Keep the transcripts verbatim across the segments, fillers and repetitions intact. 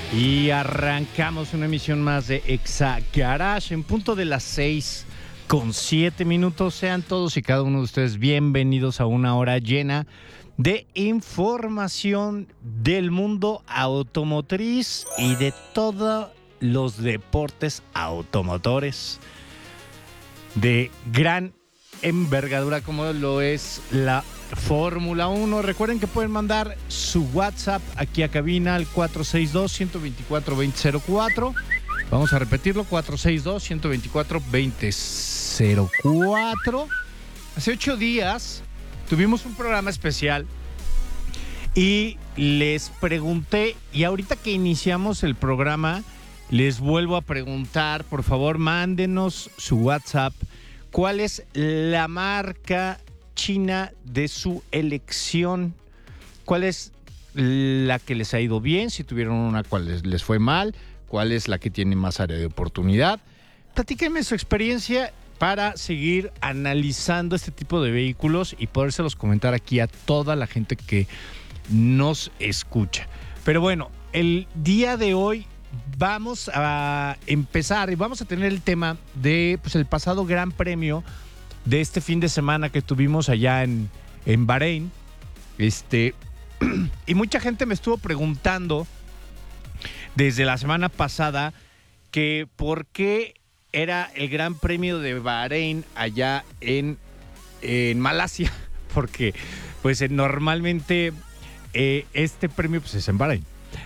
Y arrancamos una emisión más de Exa Garage en punto de las seis con siete minutos. Sean todos y cada uno de ustedes bienvenidos a una hora llena de información del mundo automotriz y de todos los deportes automotores de gran envergadura como lo es la Fórmula uno. Recuerden que pueden mandar su WhatsApp aquí a cabina al cuatro seis dos, uno dos cuatro, dos cero cero cuatro. Vamos a repetirlo, cuatro seis dos, uno dos cuatro, dos cero cero cuatro. Hace ocho días tuvimos un programa especial y les pregunté, y ahorita que iniciamos el programa, les vuelvo a preguntar, por favor, mándenos su WhatsApp. ¿Cuál es la marca china de su elección? ¿Cuál es la que les ha ido bien? Si tuvieron una, ¿cuál les, les fue mal? ¿Cuál es la que tiene más área de oportunidad? Platíquenme su experiencia para seguir analizando este tipo de vehículos y podérselos comentar aquí a toda la gente que nos escucha. Pero bueno, el día de hoy vamos a empezar y vamos a tener el tema de pues, el pasado Gran Premio de este fin de semana que tuvimos allá en, en Bahrein. Este, y mucha gente me estuvo preguntando desde la semana pasada que por qué era el Gran Premio de Bahrein allá en, en Malasia, porque pues normalmente eh, este premio pues, es en Bahrein.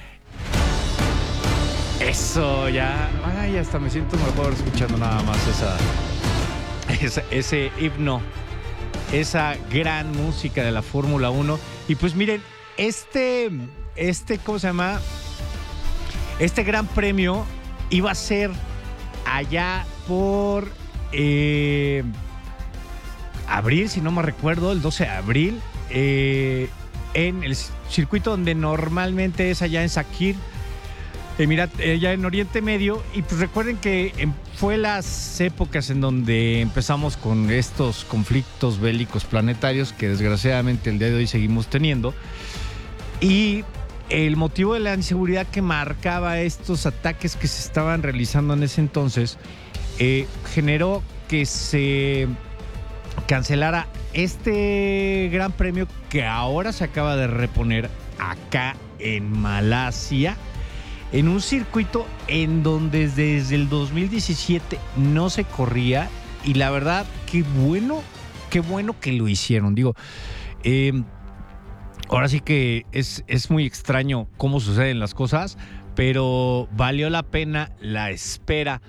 Eso, ya, ay, hasta me siento mejor escuchando nada más esa, esa, ese himno, esa gran música de la Fórmula uno. Y pues miren, este, este, ¿cómo se llama? Este Gran Premio iba a ser allá por eh, abril, si no me recuerdo, el doce de abril, eh, en el circuito donde normalmente es allá en Sakir. Eh, mira, eh, ya en Oriente Medio, y pues recuerden que eh, fue las épocas en donde empezamos con estos conflictos bélicos planetarios que desgraciadamente el día de hoy seguimos teniendo, y el motivo de la inseguridad que marcaba estos ataques que se estaban realizando en ese entonces eh, generó que se cancelara este Gran Premio que ahora se acaba de reponer acá en Malasia, en un circuito en donde desde el dos mil diecisiete no se corría, y la verdad, qué bueno, qué bueno que lo hicieron. Digo, eh, ahora sí que es, es muy extraño cómo suceden las cosas, pero valió la pena la espera.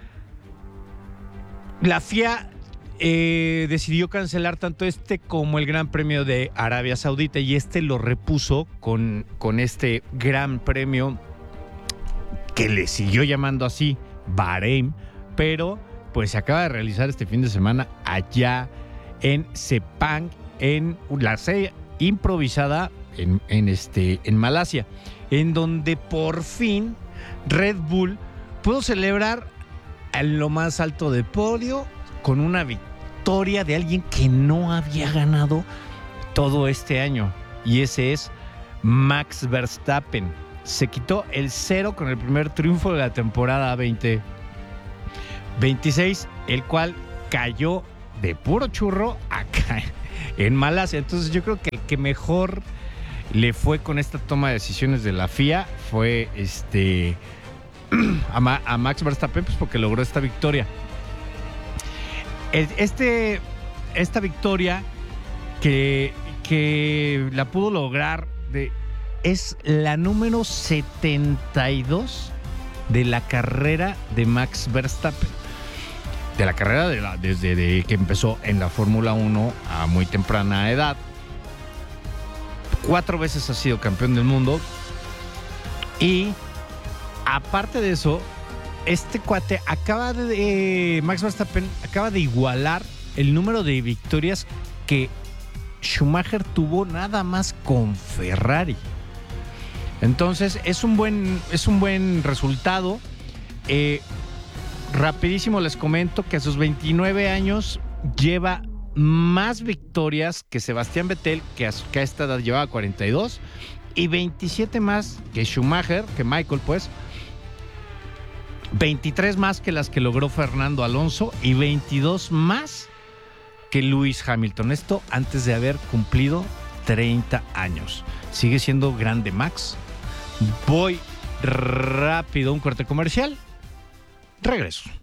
La F I A eh, decidió cancelar tanto este como el Gran Premio de Arabia Saudita, y este lo repuso con, con este Gran Premio que le siguió llamando así, Bahrein, pero pues se acaba de realizar este fin de semana allá en Sepang, en la sede improvisada en, en, este, en Malasia, en donde por fin Red Bull pudo celebrar en lo más alto del podio con una victoria de alguien que no había ganado todo este año, y ese es Max Verstappen. Se quitó el cero con el primer triunfo de la temporada veinte veintiséis, el cual cayó de puro churro acá en Malasia. Entonces yo creo que el que mejor le fue con esta toma de decisiones de la F I A fue este a, Ma, a Max Verstappen, pues porque logró esta victoria. Este, esta victoria que, que la pudo lograr de es la número setenta y dos de la carrera de Max Verstappen. De la carrera de la, desde de que empezó en la Fórmula uno a muy temprana edad. Cuatro veces ha sido campeón del mundo. Y aparte de eso, este cuate acaba de... Max Verstappen acaba de igualar el número de victorias que Schumacher tuvo nada más con Ferrari. Entonces es un buen, es un buen resultado. Eh, rapidísimo les comento que a sus veintinueve años lleva más victorias que Sebastián Vettel, que a, que a esta edad llevaba cuarenta y dos, y veintisiete más que Schumacher, que Michael, pues. veintitrés más que las que logró Fernando Alonso y veintidós más que Lewis Hamilton. Esto antes de haber cumplido treinta años. Sigue siendo grande Max. Voy rápido a un corte comercial. Regreso.